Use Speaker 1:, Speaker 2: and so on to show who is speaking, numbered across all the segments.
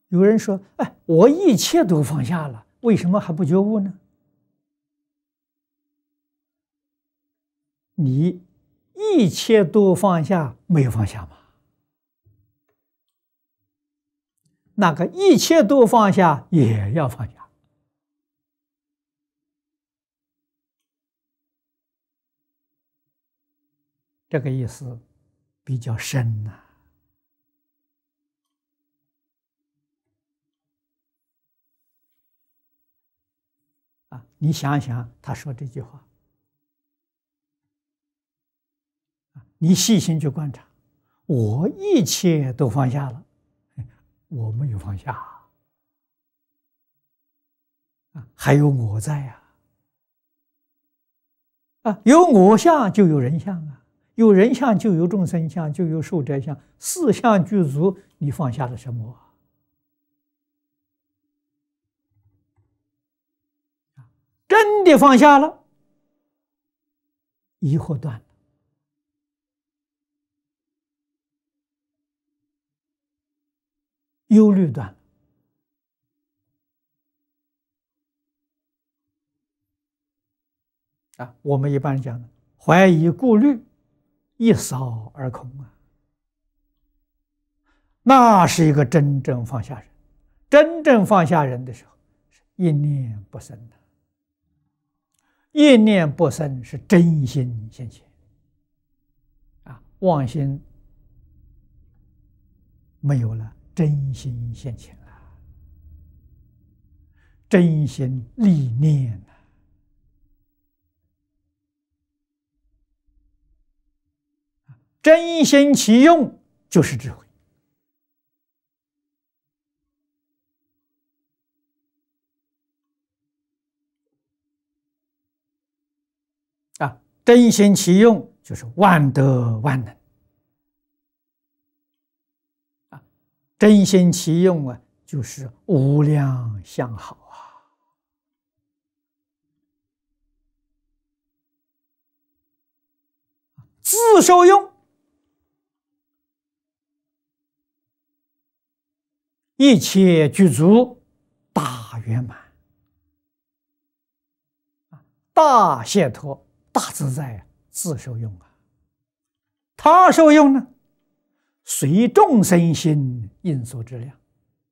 Speaker 1: 有人说：“哎，我一切都放下了，为什么还不觉悟呢？”你一切都放下，没有放下吗？那个一切都放下，也要放下。这个意思比较深呐。你想想他说这句话，你细心去观察，我一切都放下了，我没有放下还有我在有我相就有人相有人相就有众生相，就有寿者相，四相具足，你放下了什么真的放下了，疑惑断了，忧虑断了我们一般讲的怀疑顾虑一扫而空那是一个真正放下人。真正放下人的时候，是一念不生的。一念不生是真心现前妄心没有了，真心现前真心立念真心其用就是智慧真心其用就是万德万能真心其用就是无量相好自受用一切具足，大圆满大解脱，大自在，自受用他受用呢，随众生心应所知量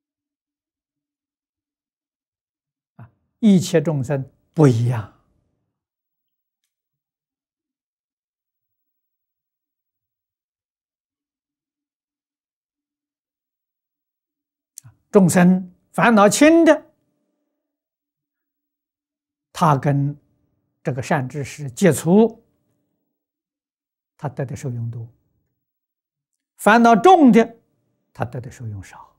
Speaker 1: 一切众生不一样众生烦恼轻的，他跟这个善知识接触，他得的受用多；烦恼重的，他得的受用少。